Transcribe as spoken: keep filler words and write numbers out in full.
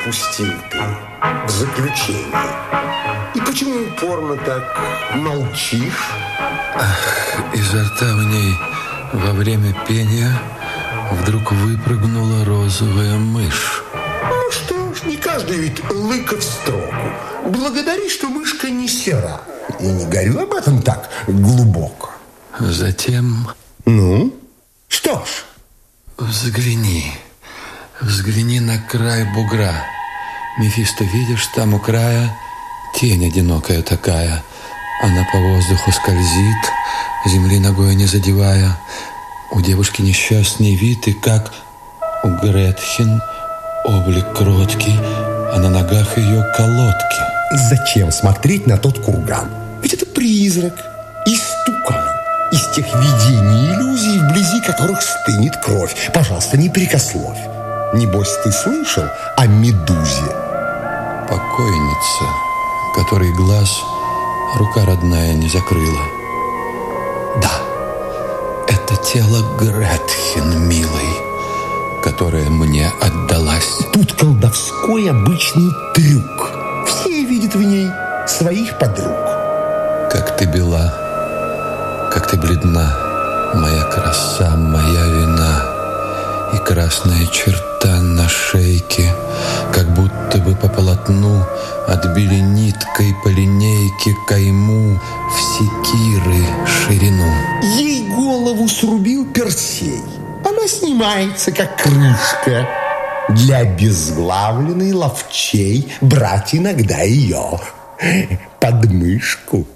упустил ты в заключении? И почему упорно так молчишь? Ах, изо рта в ней во время пения вдруг выпрыгнула розовая мышь. Ну что ж, не каждый ведь лыка в строку. Благодари, что мышка не сера. И не горю об этом так глубоко. Затем... Ну, что ж? Взгляни, взгляни на край бугра. Мефисто, видишь, там у края тень одинокая такая. Она по воздуху скользит, земли ногой не задевая. У девушки несчастный вид, и как у Гретхен облик кроткий, а на ногах ее колодки. Зачем смотреть на тот курган? Ведь это призрак, истукан, из тех видений и иллюзий, вблизи которых стынет кровь. Пожалуйста, не прикословь. Небось, ты слышал о медузе? Покойница, которой глаз рука родная не закрыла. Да, это тело Гретхен, милый, которая мне отдалась. Тут колдовской обычный трюк. Все видят в ней своих подруг. Как ты бела, как ты бледна, моя краса, моя вина. И красная черта на шейке, как будто бы по полотну отбили ниткой по линейке кайму в секиры ширину. Ей голову срубил Персей. Она снимается, как крышка. Для обезглавленной ловчей брать иногда ее под мышку.